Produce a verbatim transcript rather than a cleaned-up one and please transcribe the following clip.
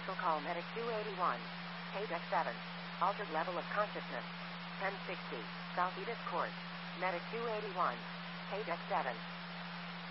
Critical call Medic two eighty-one. Page X seven. Altered level of consciousness. ten sixty. Southeast course. Medic two eighty-one. Page X seven.